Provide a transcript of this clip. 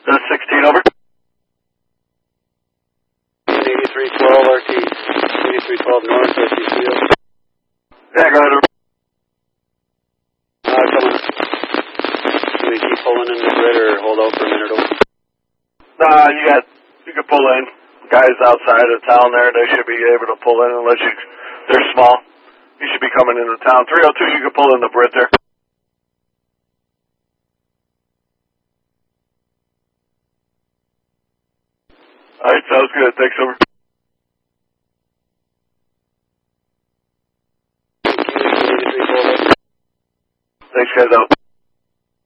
That's 16 over. 8312 RT. 8312 North, RT Field. Yeah, go ahead. Coming. Can we keep pulling in the grid or hold out for a minute over? Nah, you can pull in. Guys outside of town there, they should be able to pull in unless they're small. You should be coming into town. 302, you can pull in the Brit there. Alright, sounds good. Thanks, over. Thanks, guys, out.